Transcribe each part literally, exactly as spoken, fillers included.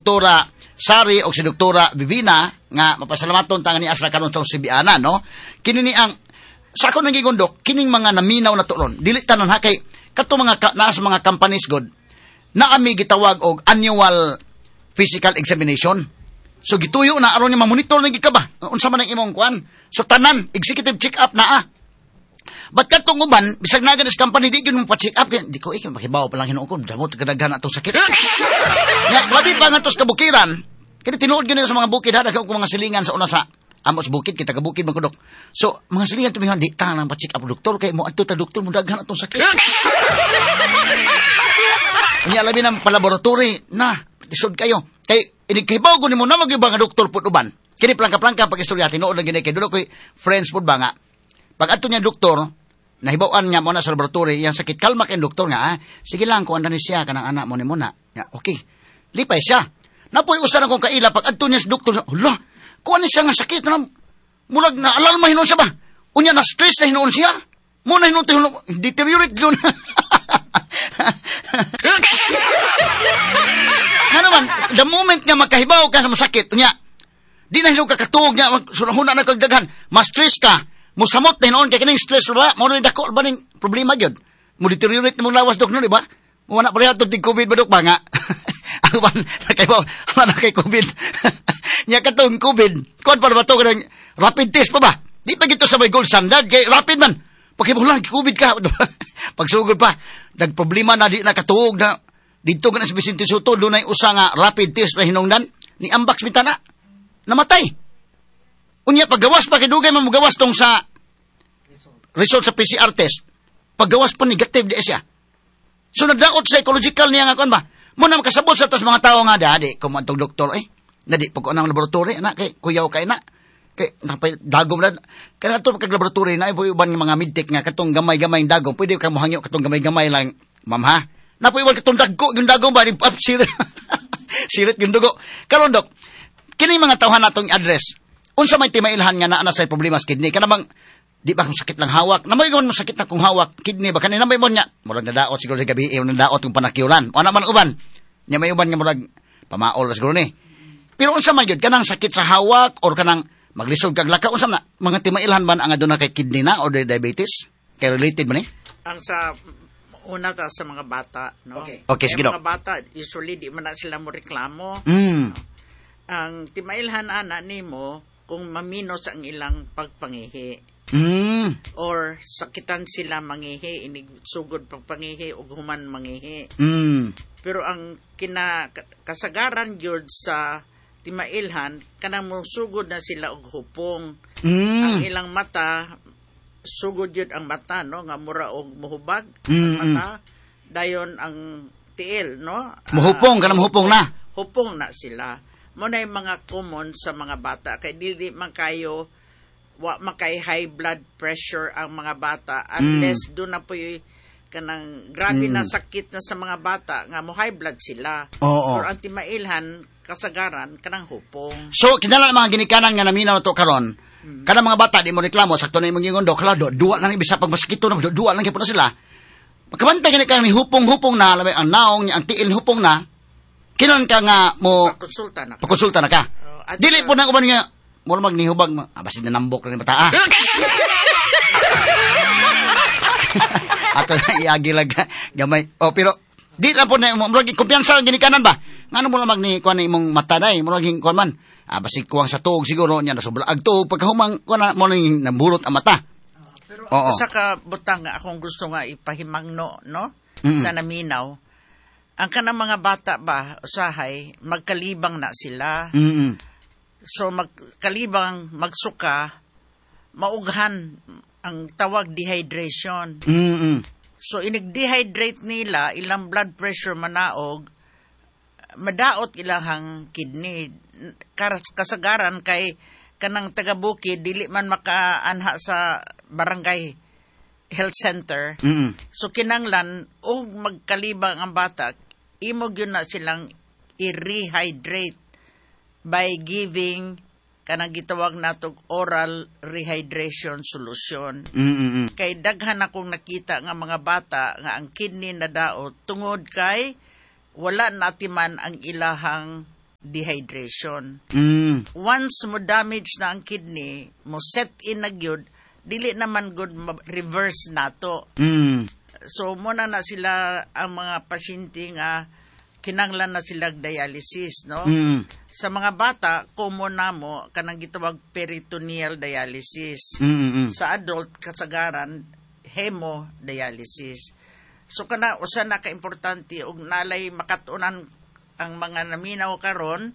Doktora Sari o si Doktora Vivina nga mapasalamaton tangan ni asla karon sa Sibiana, no? Kini ni ang sa ako nagigundok kining mga naminaw na turon. Dili tanan ha kay kadto mga ka, naa sa mga companies god na ami gitawag og annual physical examination. So gituyo na aron ni ma-monitor lagi ka ba? Unsa man ang imong kuan? So tanan executive check up na ah. Ba't katong uban, bisag na ganas company, di yun mong pa-check up. Di ko, eh, makibaw pa lang hinuon ko. Damot, kadaghan na itong sakit. Nga, labi pa nga ito sa kabukiran. Kaya tinuod yun sa mga bukid, ha? Daghan ko mga silingan sa una sa amos bukid, kita kabukid, mga kudok. So, mga silingan tumihan, di ta nang pa-check up, doktor. Kaya mo, ato ta, doktor, mo daghan na itong sakit. Nga, labi ng palaboratory, na, isod kayo. Kaya, inigkahibaw ko ni mo na mag-iba nga doktor po uban. Kini plangka-plangka pag-istorya, tinuod lang gini, kaya doon ko friends po ba nga. Pag ato niya doktor, nahibawaan niya mo na sa laboratory, yung sakit, kalma kayo doktor nga, ah, sige lang, kung andan siya, kanang anak mo ni mo na. Ya, okay, lipay siya. Napoy usan akong kaila, pag ato niya sa doktor, hala, kung ano siya nga sakit, na, mulag na, alarma hinon siya ba? Unya na stress na hinon siya. Muna hinon tayo, deteriorate yun. Nga naman, the moment nga magkahibaw ka sa masakit, unya, di na hinon kakatuog niya, sunahuna na kagdaghan, ma-stress ka, musamot na hinoon, kaya kining stress ba? Muna yung dako ba ng problema yun? Mo deteriorate na mong lawas, dok, no, di ba? Muna pala ito, tig-COVID ba, dok, ba nga? Ako ba, nakaibaw, wala na kay COVID. Nya katong COVID, kung pa ba ito, rapid test pa ba? Di pa gito sa may gold standard, kay rapid man. Pakibulan, COVID ka. Pagsugod pa, nagproblema na di nakatuog na, dito ka na sa Vicente Soto, doon ay usa nga rapid test na hinungdan, ni Ambax Bintana, namatay. Unya, paggawas pa, kidugay man magawas tong sa result sa P C R test, paggawas pa negative di siya. So, nagdaot psychological niya nga, kung ba, muna makasabot sa tas mga tao nga, dadi, kumantong doktor, eh, nadi, pag ko ng laboratory, na, kay, kuyaw kay na, kay, napay, dagom na, kaya ito, pagkag laboratory na, ipo iban ng mga midtik nga, katong gamay-gamay yung dagom, pwede ka mohangyo, katong gamay-gamay lang, ma'am ha, napo iwan katong dagko, yung dagom ba, up, sirit, sirit yung dugo. Karon dok, kini mga tawhan natong address, unsa may timailhan nga na, na sa problema sa kidney, kanamang, di ba kung sakit lang hawak? Namoy mo sakit na kung hawak, kidney ba? Kanina may mo niya. Murag nadaot siguro sa gabi, eh, nadaot yung panakyulan. O naman uban. Niya may uban nga murag pamaol siguro ni. Pero unsa man yun, kanang sakit sa hawak, or kanang maglisod kag laka, unsa na? Mga timailhan ba ang aduna kay kidney na, o diabetes? Kaya related ba ni? Ang sa, una ta sa mga bata, no? Okay, okay sige mga bata, usually di man na sila mo reklamo. Mm. Ang timailhan ana nimo kung maminos ang ilang pagpangihi. Mm. Or sakitan sila mangihi, inig sugod pagpangihi o human mangihi. Mm. Pero ang kina kasagaran gyud sa timailhan kanang mo sugod na sila og hupong. Mm. Ang ilang mata sugod yun ang mata, no? Nga mura og muhubag Mm-mm. ang mata. Dayon ang tiil, no? Muhupong, uh, kanang muhupong na. Hupong na sila. Muna yung mga common sa mga bata. Kaya dili man kayo, wa makay high blood pressure ang mga bata unless mm. doon na po yung kanang grabe mm. na sakit na sa mga bata nga mo high blood sila. Oo. Or ang timailhan, kasagaran, kanang hupong. So, kinala mga ginikanan nga naminaw na to karon. Hmm. Kada mga bata, di mo reklamo, sakto na yung mga ngondo, kala, duwa lang, ibisa pag masakito na, duwa lang kipo na sila. Pagkabantay ginikanan ni hupong-hupong na, alam, ang naong niya, ang tiil hupong na, kinan ka nga mo, pakonsulta na ka. Pakonsulta na ka. Uh, Dili po na kuman nga, mo magnihubag, ah, basta nanambok na ni bata, ah. Ato na iagi lang, gamay. Oh, pero, di lang po na, murag, kumpiyansa ang ginikanan ba? Nga mo lang magni, kuha na imong mata na eh, murag, kuha man. Ah, basi kuwang sa tuog siguro niya na sobra agtuog pagkahumang ko na mo nang namburot ang mata. Uh, pero oo. Sa kabutang nga akong gusto nga ipahimangno, no? Mm-hmm. Sa naminaw. Ang kanang mga bata ba usahay magkalibang na sila. Mm-hmm. So magkalibang magsuka maughan ang tawag dehydration. Mm-hmm. So inig-dehydrate nila ilang blood pressure manaog madaot ilahang kidney kasagaran kay kanang taga-bukid dili man makaanha sa barangay health center. Mm-hmm. So kinanglan og magkalibang ang bata imo gyud na silang i-rehydrate by giving kanang gitawag natog oral rehydration solution. Mm-hmm. Kay daghan akong nakita nga mga bata nga ang kidney na daot tungod kay wala natiman ang ilahang dehydration. Mm. Once mo damage na ang kidney, mo set in na gyud, dili naman good ma- reverse nato. Mm. So muna na sila ang mga pasyente nga kinanglan na sila dialysis, no? Mm. Sa mga bata, common na mo kanang gitawag peritoneal dialysis. Mm. Sa adult kasagaran hemodialysis. So kana usa na ka importante og nalay makatunan ang mga naminaw karon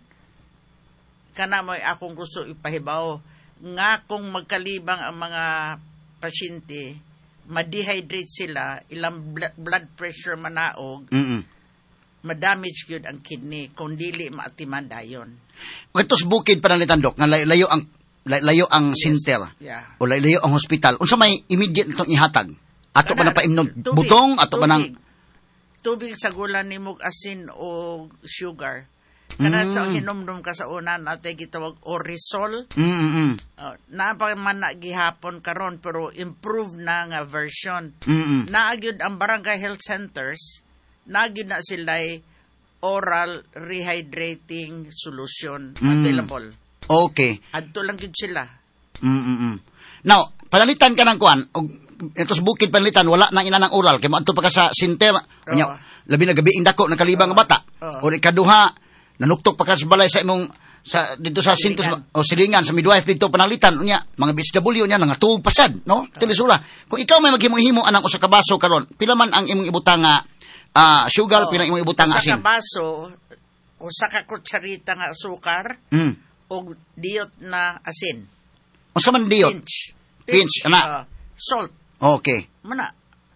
kana mo akong gusto ipahibaw nga kung magkalibang ang mga pasyente ma-dehydrate sila ilang blood pressure manaog Mm. ma-damage gyud ang kidney kung dili maatiman dayon. Ito sa bukid panalitan, Dok, nga lay- layo ang lay- layo ang Yes. center Yeah. o lay- layo ang hospital. Unsa may immediate itong ihatag? Ato pa na Kana- paimnog tubig, butong, ato pa nang tubig. Tubig sa gulan nimog asin o sugar. Kana Mm. sa hinumdum ka sa una natin gitawag orisol. Mm. Mm. Uh, Napag man na gihapon karon pero improved na nga version. Mm. Naagyud ang barangay health centers, naagyud na sila'y oral rehydrating solution Mm. available. Okay. Adto lang gyud sila. Mm. Mm. Now, panalitan ka ng kuan og ito sa bukid panalitan wala nang ina ng oral kay moadto pa ka sa center unya Oo. labi na gabi ing dako ng kalibang nga bata. Oo. O ikaduha nanuktok pa ka sa balay sa imong sa dito sa sintos Silingan. o silingan sa midwife dito panalitan unya mga B H W nya nga tuog pasad no tilisura kung ikaw may maghimo-himo anang usa ka baso karon pila man ang imong ibutang nga ah, sugar Oo. pila imong ibutang nga Usa asin ka baso, usa ka kutsarita nga asukar mm o diyot na asin. unsa man diot Pinch. Pinch, ana. uh, salt. okay Muna.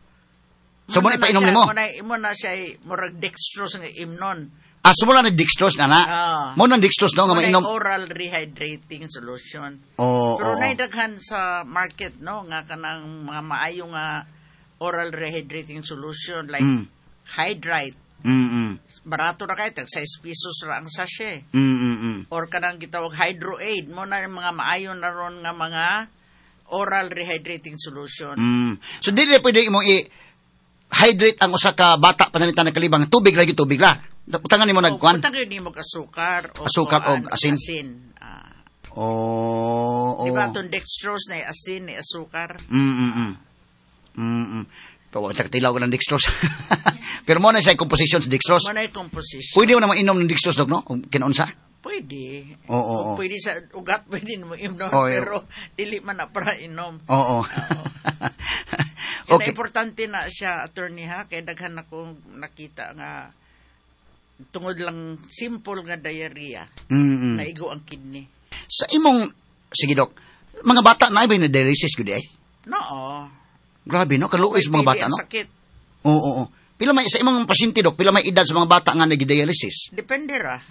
So, muna ipainom nimo? Muna, muna siya murag dextrose nga imnon. ah sumula na dextrose na na Ah. mo nang dextrose no nga Muna mainom oral rehydrating solution. oo Pero oo. naidaghan sa market, no, nga kanang mga maayo nga oral rehydrating solution like Mm. Hydrate. mm mm Barato na kayo, tag six pesos ra ang sachet. mm mm mm Or kanang gitawag Hydro-Aid, mo na yung mga maayo na ron nga mga oral rehydrating solution. Mm. So dili pwede mo i-hydrate ang usa ka bata panalitan ng kalibang tubig lagi tubig la. Utangan nimo O nagkuan. punta kayo ni mo asukar o Asukar o kuan, asin. Ah. Oh, Di ba oh. itong dextrose na asin, ni asukar? Mm mm mm. Mm mm. Pawag ta tilaw ko ng dextrose. Pero mo na sa composition sa dextrose. Mo na yung composition. Pwede mo na mainom ng dextrose dok no? Kung kinunsa. Pwede. Oo, oo, O oo. pwede sa ugat, pwede mo inom, Oo, yun. pero dili man na para inom. Oo. Kaya Okay. importante na siya, attorney ha, kaya daghan akong nakita nga tungod lang simple nga diarrhea, Mm mm. naigo ang kidney. Sa imong sige dok. Mga bata na ba ni dialysis gud ay? Noo. Grabe no, kaluoy sa mga Pili bata ang no. sakit. Oo, oo. Pila may sa imong pasyente dok, pila may edad sa mga bata nga nag-dialysis? Depende ra.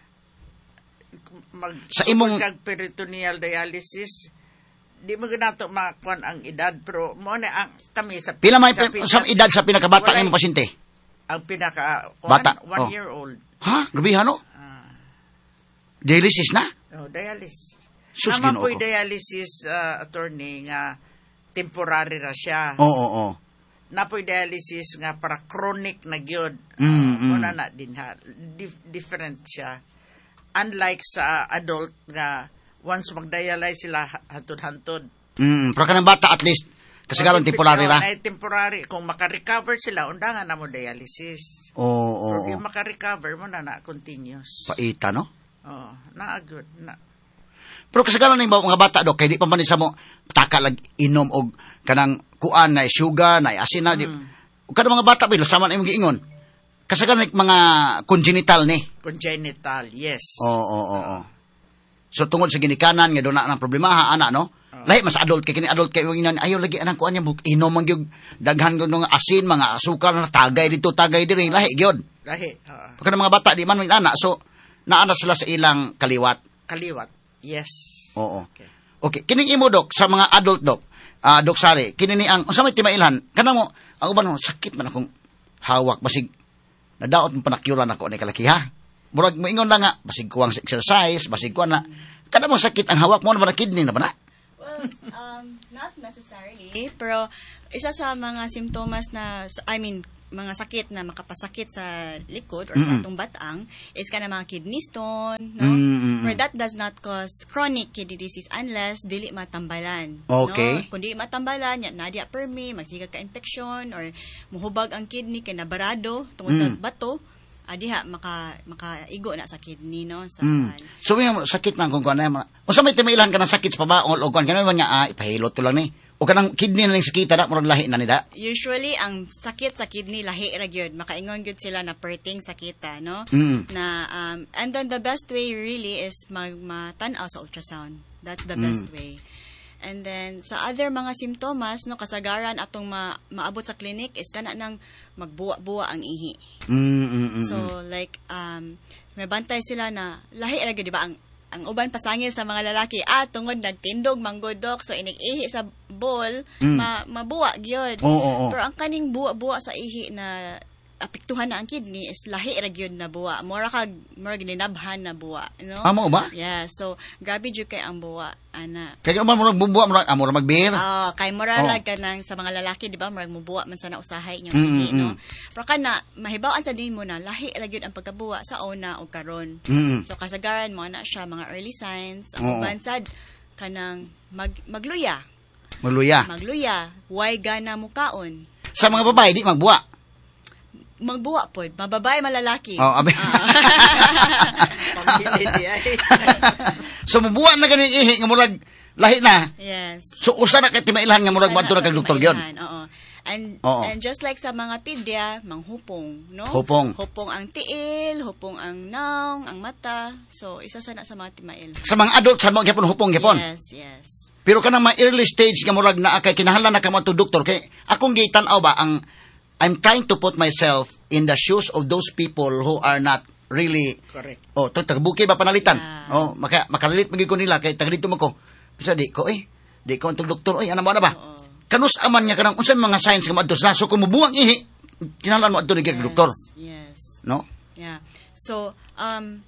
Mag, Sa imong- kag peritoneal dialysis, di mo ganato makuan ang edad, pero mo na ang kami sa Pila may sa, sa, sa edad sa pinakabata Walay- ng imong pasyente? ang pinaka Bata, one, one oh. year old. Ha? Grabe no? Ah, Dialysis na? oh, dialysis. Sus, Naman Ginoo po'y ko. dialysis uh, attorney nga temporary ra siya. Oo, oo, oo. Napoy dialysis nga para chronic na gyud. Mm, Uh, mm. Muna na din ha. Dif- different siya. Unlike sa adult nga once mag-dialyze sila ha- hantod-hantod. Mm, pero kanang bata at least kasagaran O, temporary oh, ra. na temporary. Kung makarecover sila, undangan na mo dialysis. Oo, oo, Pero oo. kung makarecover mo na na continuous. Paita no? Oh, na good. Na. Pero kasagaran ng mga bata dok kay di pa man sa mo taka lag inom og kanang kuan na sugar na asin na di. Mm. Ug kanang mga bata bilo sama na imong giingon. Kasagaran ng mga congenital ni. Congenital, yes. Oo, oo, oo. oo. So tungod sa ginikanan nga do na ang problema ha ana no. Oh. Lahi mas adult kay kini adult kay inan ayo lagi anang kuan niya buk- inom man gyud daghan gyud ng asin mga asukar na tagay dito tagay diri lahi gyud. Lahi. oo. Pagka mga bata di man man ana so naana sila sa ilang kaliwat. Kaliwat. Yes. Oo. Okay. Okay, kining imo dok sa mga adult dok. Ah, dok Sari, kini ni ang unsa may timailhan? Kanang mo ang uban mo sakit man akong hawak basig nadaot mo panakyuran ako ni kalakiha. Murag mo ingon na nga basig kuwang sa exercise, basig kuan na kanang mo sakit ang hawak mo na ba kidney na ba na? Well, um, not necessarily. Pero isa sa mga simptomas na, I mean, mga sakit na makapasakit sa likod or Mm-mm. sa atong batang is kana mga kidney stone, no? Mm-mm. Where that does not cause chronic kidney disease unless dili matambalan. Okay. No? Kung dili matambalan, ya nadia permi, magsiga ka infection or muhubag ang kidney kay nabarado tungod sa Mm. bato, adi ha maka makaigo na sa kidney, no? Sa Mm. So yung sakit man kung kuan na. Unsa may timailan ka ng sakit sa pabaon o kuan kana man nga ah, ipahilot ko lang ni. O kanang kidney na ning sakita na murag lahi na nida. Usually, ang sakit sa kidney, lahi ra gyud. Makaingon gyud sila na perting sakita, no? Mm. Na, um, and then the best way really is mag matanaw sa ultrasound. That's the Mm. best way. And then, sa other mga simptomas, no, kasagaran atong ma maabot sa clinic is kana nang magbuwa-buwa ang ihi. Mm, mm, mm, So, mm. like, um, may bantay sila na, lahi ra gyud, di ba? Ang ang uban pasangil sa mga lalaki, ah, tungod nagtindog, manggodok, so inig-ihi sa bowl, Mm. ma mabuwa gyud. Oo, oo, oo. Pero ang kaning buwa-buwa sa ihi na apektuhan na ang kidney is lahi ra gyud na buwa. Mura kag mura gininabhan na buwa, no? Amo ba? Yeah, so grabe jud kay ang buwa ana. Kaya man murag bubuwa murag amo ra magbihir. Ah, kay mura Oh. lang kanang sa mga lalaki, di ba? Murag mubuwa man sa nausahay inyong Mm, ihi, mm, no? mm. Pero kana mahibaw-an sa nimo na lahi ra gyud ang pagkabuwa sa una o karon. Mm. So kasagaran mo na siya mga early signs, ang Oo. uban sad kanang mag magluya. Maluya. Magluya, way gana mukaon. Sa mga babae di magbuwa. Magbuwa pod, mababae malalaki. Oh, abi. Pamili di ay. So mabuwa na ganing ihi nga murag lahi na. Yes. So usa na kay timailan nga murag Sana madto na sa kag doktor gyud. mailan, Oo. And Oo. and just like sa mga pidya, manghupong, no? Hupong. Hupong ang tiil, hupong ang naong, ang mata. So isa sana sa mga timail. Sa mga adult sa mga gyapon hupong gyapon. Yes, yes. Pero kanang mga early stage nga murag naa kay kinahanglan na ka mo to doktor kay akong gitan-aw ba ang I'm trying to put myself in the shoes of those people who are not really Correct. oh to tagbukid ba panalitan. Yeah. Oh maka makalilit magid ko nila kay tagadito mo ko. Bisa di ko eh. Di ko antong doktor oy ano mo na ba? Oo. Kanus aman nga kanang unsa mga signs nga maadto na so kung mubuang ihi kinahanglan mo adto ni kay Yes, doktor, Yes. no? Yeah. So, um,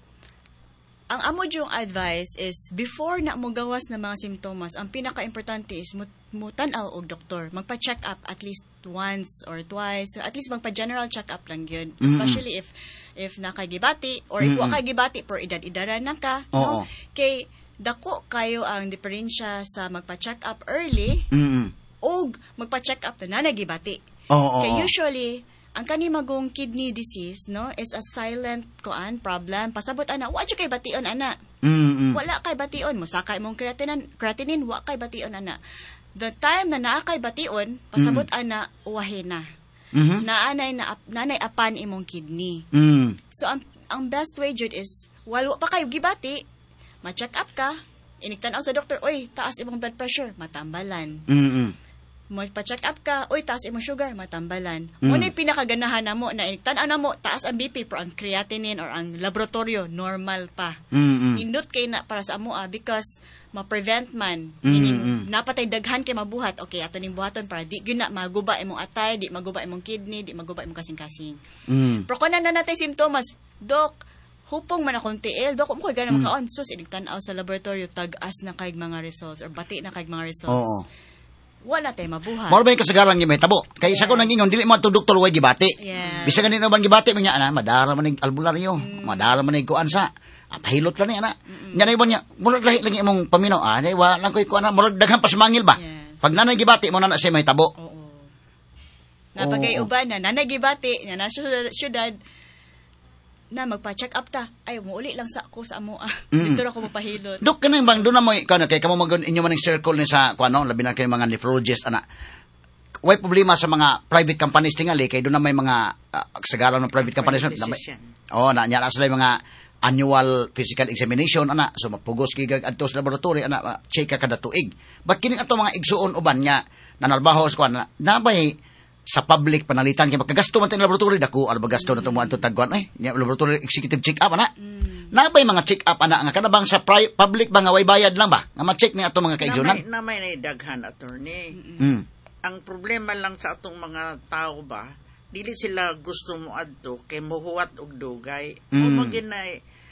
ang amo yung advice is, before na mo gawas ng mga simptomas, ang pinaka-importante is mo, mo tanaw og doktor. Magpa-check up at least once or twice. At least magpa-general check-up lang yun. Mm-mm. Especially if if nakagibati or if Mm-mm. wa kay gibati por edad-edara na ka. Oo. No? Kay dako kayo ang diferensya sa magpa-check up early Mm. o magpa-check up na nanagibati. Oo. Kaya oo. usually, ang kani magong kidney disease, no, is a silent kuan problem. Pasabot ana, wa jud kay bation ana. Mm. mm. Wala kay bation, musaka imong creatinine, creatinine wa kay bation ana. The time na naa kay bation, pasabot ana uwahe na. Mhm. Naanay na nanay apan imong kidney. Mm. So ang ang best way jud is walo pa kayo gibati, ma-check up ka, iniktan-aw sa doktor, oy, taas imong blood pressure, matambalan. Mm. Magpa-check up ka, oy, taas imong sugar, matambalan. Mm. Muna yung pinakaganahan na mo, na iniktan na mo, taas ang B P, pero ang creatinine or ang laboratorio, normal pa. Mm. Indot kay na para sa amo ah, because ma-prevent man. Mm, Meaning, mm. napatay daghan kay mabuhat. Okay, ato ning buhaton para di gyud na maguba imong atay, di maguba imong kidney, di maguba imong kasing-kasing. Mm. Pero kung na natay simptomas, Dok, hupong man akong tiil, Dok, mo ko'y gana Mm. makaon. Sus, iniktan-aw sa laboratorio, tag-as na kayong mga results or bati na kayong mga results. Oo. Wala tayo mabuhat. Mao ba yung kasagaran nga may tabo? Kay isa ko nang ingon dili mo to doktor way gibati. Yes. Bisa ganito bang gibati mo niya ana madara man ig albularyo, madara man ig kuan sa ah, pahilot lang ni ana. Nya na ibon niya, murag lahi lang imong paminaw ah, nay wa lang koy kuan murag daghang pasmangil ba. Yes. Pag nanay gibati mo na na siya may tabo. Oo. Napagay Oo. uban na nanagibati na nasa syudad na magpa-check up ta. Ay, muuli lang sa ako sa amo ah. Mm. Dito ra ko mapahilot. Dok kanang bang do na mo kuan kay kamo mag inyo maning circle ni sa kuan no, labi na kay mga nephrologist ana. Way problema sa mga private companies tingali kay do na may mga uh, kasagaran ng private companies na may, Physician. oh na nya na sila yung mga annual physical examination ana so mapugos gigag adto sa laboratory ana uh, check ka kada tuig. But kining ato mga igsuon uban nga nanalbaho sa kuan na nabay sa public panalitan kay makagasto man tin laboratory dako alba gasto na tumo anto tagwan ay nya laboratory executive check up ana. Mm. Nabay mga check up ana nga kanabang sa pri- public ba nga way bayad lang ba nga ma-check ni ato mga kaigsunan. Na may, na may daghan, attorney. Mm. Ang problema lang sa atong mga tao ba, dili sila gusto mo adto kay mohuwat og dugay. O Mm. maginay,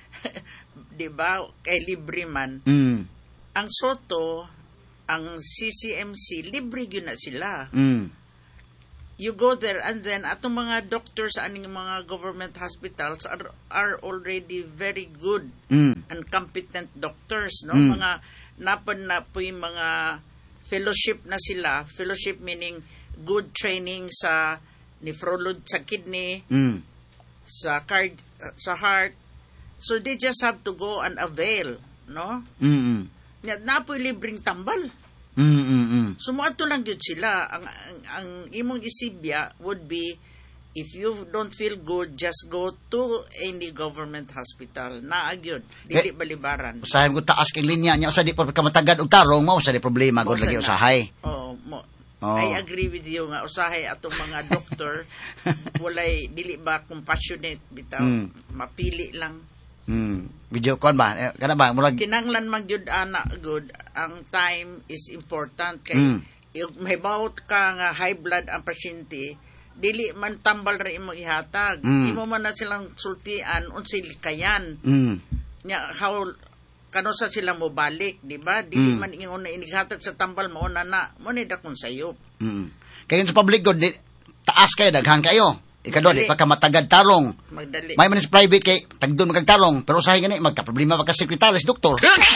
di ba, kay libre man. Mm. Ang Soto, ang C C M C, libre yun na sila. Mm. you go there and then atong mga doctors sa aning mga government hospitals are, are already very good Mm. and competent doctors, no? Mm. Mga napan na po yung mga fellowship na sila. Fellowship meaning good training sa nephrology, sa kidney, Mm. sa card, sa heart. So they just have to go and avail, no? Mm. Nya na po libreng tambal. Mm. Mm. Sumuato lang yun sila. Ang, ang, ang imong isibya would be, if you don't feel good, just go to any government hospital. Naag yun. Dili Eh, balibaran. Usahay ko taas kay linya niya, usa di pa kamatagad og tarong mo, usa di problema gud Usa lagi na. usahay. Oh, mo. Oo. I agree with you nga usahay atong mga doktor walay dili ba compassionate bitaw, Mm. mapili lang. Mm. Video kon ba? Eh, kana ba murag Kinanglan man gyud ana good, ang time is important kay Mm. yung may bawat ka nga high blood ang pasyente, dili man tambal ra imo ihatag. Mm. Imo man na silang sultian unsay likayan. Mm. Nya how kano sa sila mo balik, di ba? Dili Mm. man ingon na inihatag sa tambal mo na na mo ni dakon sayop. Mm. Kaya sa public good, di, taas kayo, daghan kayo. Ikadwa, di Dali. pa ka matagad tarong. Magdali. May manis private kay, tagdoon magkagtarong. Pero usahay gani, magka-problema pa ka sekretaris, doktor.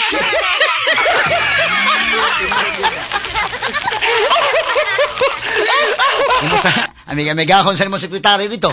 Imo sa, amiga-amigahon sa imong sekretary dito.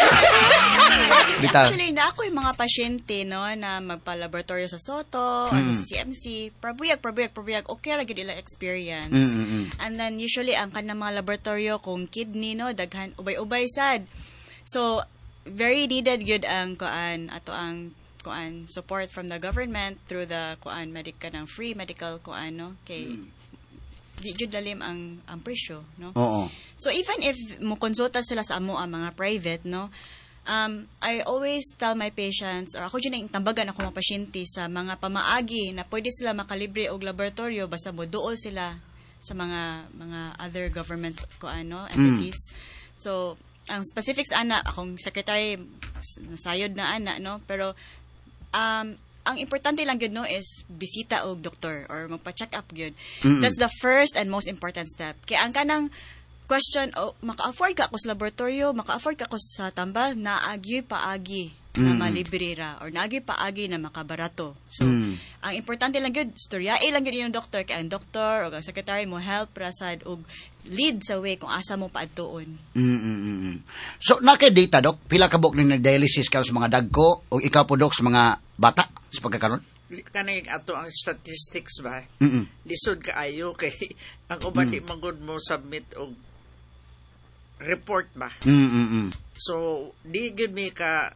Bitaw. Actually, na ako yung mga pasyente, no, na magpa-laboratorio sa Soto, or sa Mm. C M C, prabuyag, prabuyag, prabuyag, okay ra gid ila experience. Mm, mm, mm. And then, usually, ang kanang mga laboratorio, kung kidney, no, daghan, ubay-ubay sad. So, very needed yun ang, kuan, ato ang, kuan, support from the government through the, kuan, medical, ng free medical, kuan, no, kay, di jud lalim ang, ang presyo, no. Oo. So even if mo konsulta sila sa amo ang mga private, no, um, I always tell my patients, or ako dyan ang tambagan ako mga pasyente sa mga pamaagi na pwede sila makalibre og laboratorio basta mo duol sila sa mga mga other government ko ano entities. So ang specifics ana akong secretary nasayod na ana, no, pero um ang importante lang gyud, no, is bisita og doktor or magpa-check up gyud. Mm-mm. That's the first and most important step. Kaya ang kanang question, oh, maka-afford ka ako sa laboratorio, maka-afford ka ako sa tambal, naagi paagi na Mm. malibre ra or naagi paagi na makabarato. So, Mm. ang importante lang gyud, storyae lang gyud yung doktor, kaya ang doktor o ang secretary mo help rasad og lead sa way kung asa mo paadtuon. Mm, mm, mm, mm. So, nakay data, Dok, pila ka buk ning dialysis ka sa mga dagko o ikaw po, Dok, sa mga bata sa pagkakaroon? Kanay ato ang statistics ba? Mm. Lisod kaayo kay ang uban Mm. di magud mo submit og report ba? Mm, mm, mm. So di gyud mi ka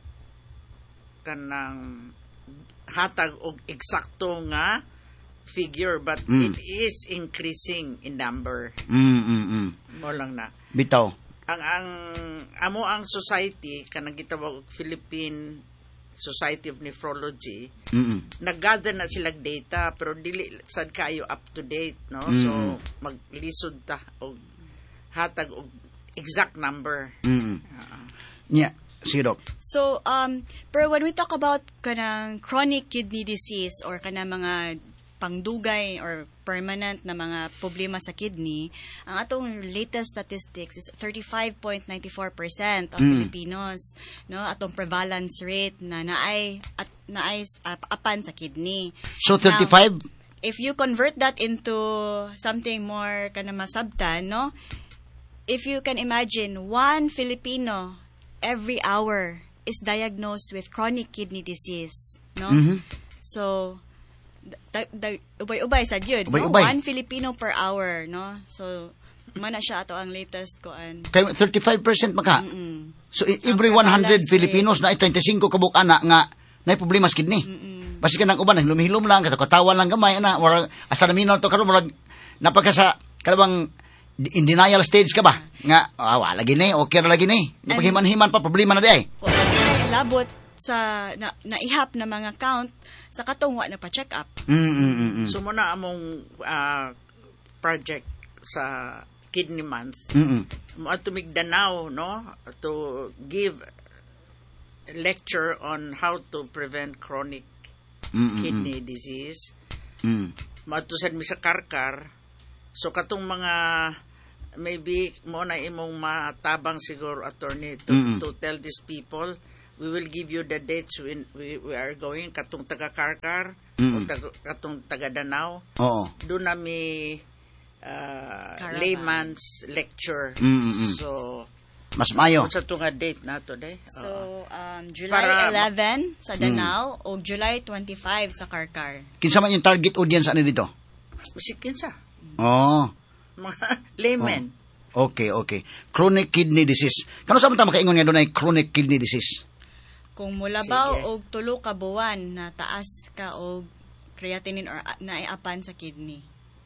kanang hatag og eksakto nga figure but Mm. it is increasing in number. Mm, mm, mm. Mo lang na. Bitaw. Ang ang amo ang society kanang gitawag og Philippine Society of Nephrology, Mm. nag-gather na sila data pero dili sad kayo up to date, no? Mm. So maglisod ta og hatag og exact number. Mm. Uh, Nya, sige, Dok. So, um, pero when we talk about kanang chronic kidney disease or kanang mga pangdugay or permanent na mga problema sa kidney, ang atong latest statistics is thirty-five point nine four percent of Mm. Filipinos, no, atong prevalence rate na naay at naay uh, apan sa kidney. So, thirty-five? If you convert that into something more kanang masabtan, no, if you can imagine, one Filipino every hour is diagnosed with chronic kidney disease, no? Mhm. So, da, da, ubay-ubay sad yun, no? Ubay-ubay. One Filipino per hour, no? So, mana siya ato ang latest koan. Kay thirty-five percent maka. Mm-mm. So, i- every one hundred prevalence Filipinos na ay thirty-five kabuk ana nga na problema sa kidney. Mm-mm. Basi ka nang uban, lumihilom lang, katawan lang gamay, ana, or hasta na minor to karon murag napaka sa kalabang in denial stage ka ba? Nga, ah, wala lagi ni, okay ra lagi ni. Nga And- paghiman-himan pa, problema na di ay. O, sa labot sa na, naihap na mga count sa katungwa na pa-check up. Mm, mm, mm, mm. so muna among ah, project sa Kidney Month. Mm, mm. Mo ato Migdanao, no, to give a lecture on how to prevent chronic Mm, mm, kidney disease. mm. Mo ato sad mi sa Karkar. So katong mga maybe mo na imong matabang siguro, attorney, to, Mm-mm. to tell these people, we will give you the dates when we, we are going, katong taga-Karkar, o Mm-mm. taga, katong taga-Danau, Oo. doon na may uh, Caravan. layman's lecture. Mm-mm. So, Mas mayo. kung sa tunga date na to, de? So, um, July Para- eleven sa Danau o July twenty-five sa Karkar. Kinsa man yung target audience ani dito? Musikin sa Oh. mga laymen. Okay, okay. Chronic kidney disease. Kano sa man ta makaingon nga dunay chronic kidney disease? Kung mulabaw Sige. og tulo ka buwan na taas ka og creatinine or a- naiapan sa kidney.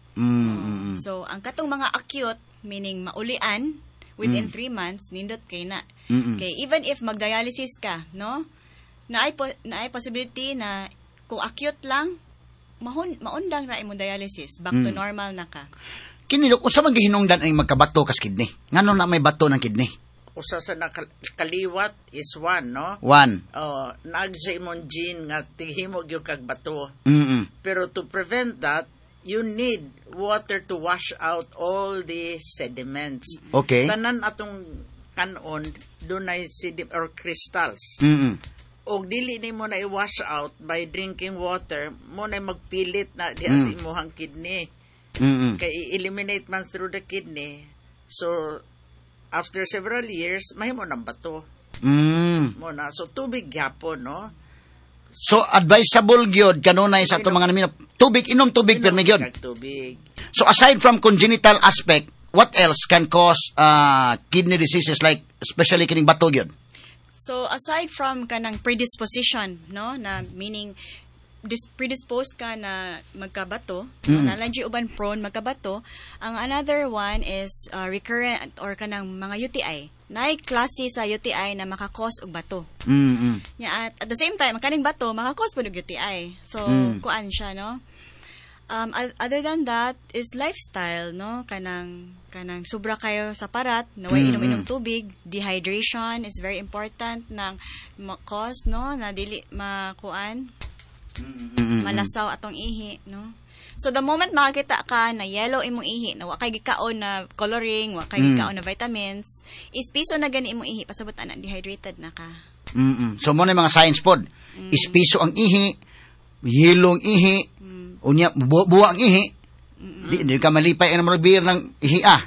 Mm. So, ang katong mga acute, meaning maulian, within Mm. three months, nindot kay na. Mm-mm. Okay, even if magdialysis ka, no? Naay, po, naay possibility na kung acute lang, mahun, maundang na imong dialysis, back to Mm. normal na ka. Kini lok unsa man gihinungdan ang magkabato kas kidney? Ngano na may bato ng kidney? Usa sa nakaliwat is one, no? One. Oh, naag sa imong gene nga tighimog yung kag bato. Mm. Pero to prevent that, you need water to wash out all the sediments. Okay. Tanan atong kanon, dunay sediment or crystals. Mm. O dili ni mo na i-wash out by drinking water, mo na magpilit na di sa Mm. imuhang kidney. Mm. Kay i-eliminate man through the kidney. So, after several years, mahimo ng bato. Mm. Mo na. So, tubig gyapon, no? So advisable gyud kanunay sa ato mga namin tubig inom tubig permi gyud. Kag tubig. So aside from congenital aspect, what else can cause uh, kidney diseases like especially kining bato gyud? So, aside from kanang predisposition, no, na meaning dis- predisposed ka na magkabato, Mm. nalang uban prone magkabato, ang another one is uh, recurrent or kanang mga U T I. Naay klase sa U T I na makakos og bato. Mm. Nya at, at the same time, ang kaning bato makakos pud og U T I. So, Mm. kuan siya, no? Um, o- other than that is lifestyle, no? Kanang kanang sobra kayo sa parat, naway Mm, inom-inom mm. tubig, dehydration is very important ng ma- cause, no? Na dili makuan, Mm. malasaw atong ihi, no? So the moment makakita ka na yellow imong ihi, na wa kay gikaon na coloring, wa kay Mm. gikaon na vitamins, is piso na gani imong ihi pasabot ana dehydrated na ka. Mm. So mo na mga science pod. Ispiso ang ihi, yellow ang ihi, unya bu- buwa ang ihi. Di, di ka malipay ang mga beer ng ihi ah.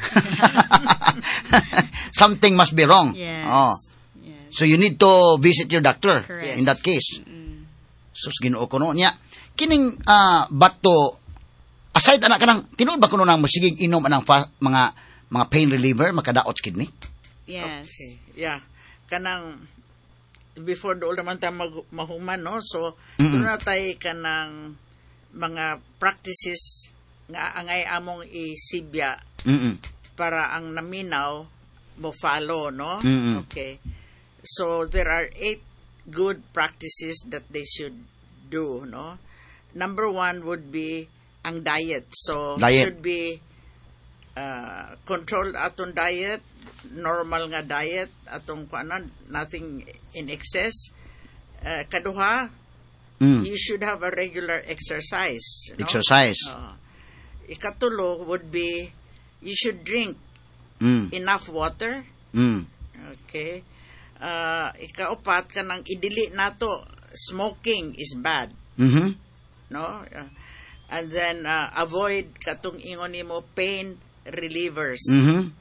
Something must be wrong. Yes. Oh. Yes. So you need to visit your doctor Correct. in that case. Mm. Sus Ginoo ko no nya. Kining ah, bato aside anak kanang tinuod ba kuno nang mosigig inom anang fa- mga mga pain reliever makadaot sa kidney? Yes. Okay. Yeah. Kanang before doon naman tayo mag, mahuman, no? So, Mm-mm. doon na tayo kanang mga practices nga angay among isibya Mm. para ang naminaw mo follow, no? Mm-mm. Okay. So, there are eight good practices that they should do, no? Number one would be ang diet. So, Diet. should be uh, controlled atong diet, normal nga diet, atong kuanan, nothing in excess. Uh, kaduha, Mm. you should have a regular exercise. No? Exercise. Oo. Ikatulo would be, you should drink Mm. enough water. Mm. Okay. Uh, ikaupat, kanang idili nato, smoking is bad. Mhm. No? Uh, and then, uh, avoid katong ingon nimo pain relievers. Mhm.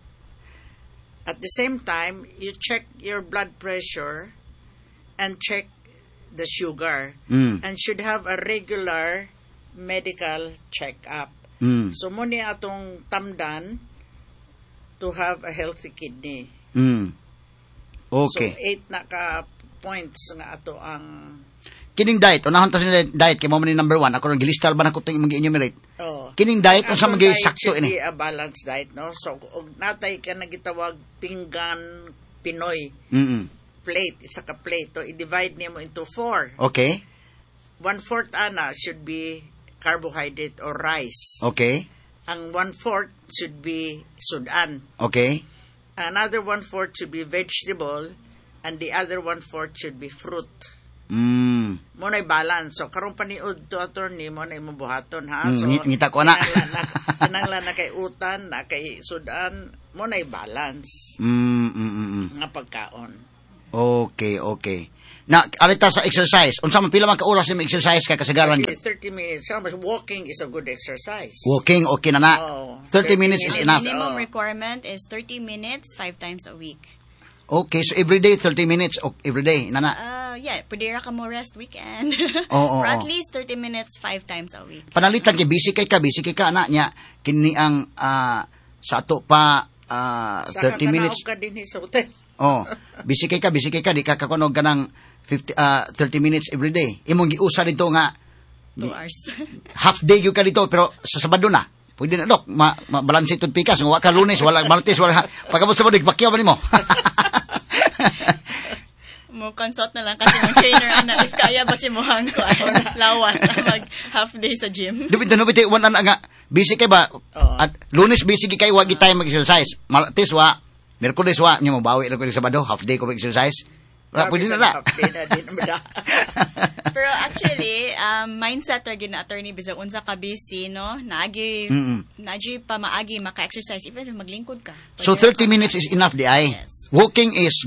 At the same time, you check your blood pressure and check the sugar Mm. and should have a regular medical check-up. Mm. So, muna atong tamdan to have a healthy kidney. Mm. Okay. So, eight na ka points nga ato ang Kining diet, unahon ta sa diet kay mo man ni number one. Ako ron gilistal ba na ko ting mag-enumerate. oh, Kining diet unsa Atong magi diet sakto should ini? be a balanced diet, no? So, og natay ka nagitawag pinggan Pinoy Mm. plate, isa ka plate, to i-divide nimo into four. Okay. One-fourth ana should be carbohydrate or rice. Okay. Ang one-fourth should be sudan. Okay. Another one-fourth should be vegetable, and the other one-fourth should be fruit. Mm. Mo na balance. So karon paniud to attorney mo na imong buhaton ha. Mm, So ngi- ngita ko na. kinanglan na kay utan, na kay sudan, mo na balance Mm, mm, mm, mm. nga pagkaon. Okay, okay. Na alita sa exercise. Unsa man pila man ka oras imong exercise ka kasagaran gyud? thirty minutes. Sometimes walking is a good exercise. Walking okay na na. Oh, thirty minutes is The enough. minimum Oh. requirement is thirty minutes, five times a week. Okay, so every day thirty minutes o every day na na. Uh, yeah, pwede ra ka mo rest weekend. Oo, For oo. at least thirty minutes, five times a week. Panalitan kay busy kay ka, busy kay ka na nya kini ang ah, sa ato pa ah, Saka thirty minutes. ka din sa hotel. Oh, busy kay ka, busy kay ka di ka kakunog ka ng fifty ah, thirty minutes every day. Imong giusa dito nga Two hours. half day gyud ka dito pero sa Sabado na. Pwede na dok, ma, ma balanse tud pikas, wa ka Lunes, wala Martes, wala pagabot sa Sabado pakyaw ba nimo? Mo consult na lang kasi mo trainer ana if kaya ba si mo hang ko lawas mag half day sa gym. Dubit na dubit one ana nga busy kay ba? Oo. At Lunes busy kay wa gitay mag-exercise. Martes wa, Miyerkules wa, nya mo bawi lang ko sa Sabado, half day ko mag-exercise. Wala pwede na na. Half-day na din naman na. Pero actually, um, mindset ra gina attorney bisag unsa ka busy no, naagi Mm-mm. naagi pa maagi maka-exercise even if maglingkod ka. So Pwede ra thirty ka minutes is enough di ay. Yes. Walking is